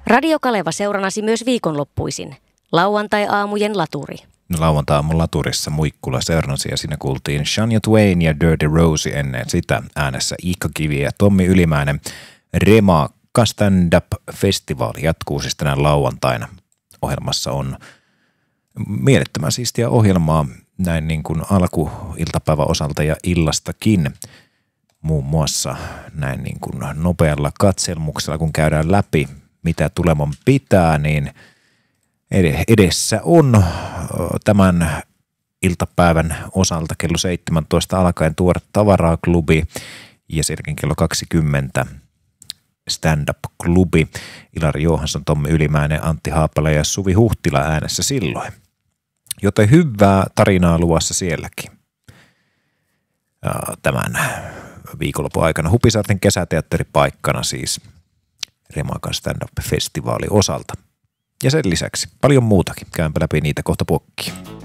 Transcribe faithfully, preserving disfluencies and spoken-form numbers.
Radio Kaleva seuranasi myös viikonloppuisin. Lauantai-aamujen laturi. Lauantai-aamun laturissa Muikkula seurnasi ja siinä kuultiin Shania Twain ja Dirty Rosie ennen sitä äänessä Iikka Kivi ja Tommi Ylimäinen. Remakka stand-up-festivaali jatkuu siis tänään lauantaina. Ohjelmassa on mielettömän siistiä ohjelmaa näin niin kuin alkuiltapäivän osalta ja illastakin. Muun muassa näin niin kuin nopealla katselmuksella, kun käydään läpi, mitä tuleman pitää, niin edessä on tämän iltapäivän osalta kello seitsemäntoista alkaen Tuore Tavaraa-klubi ja sielläkin kello kaksikymmentä stand-up-klubi. Ilari Johansson, Tommi Ylimäinen, Antti Haapala ja Suvi Huhtila äänessä silloin. Joten hyvää tarinaa luvassa sielläkin tämän viikonlopun aikana. Hupisaarten kesäteatteripaikkana siis Remakan stand-up-festivaali osalta. Ja sen lisäksi paljon muutakin. Käynpä läpi niitä kohta pokkiin.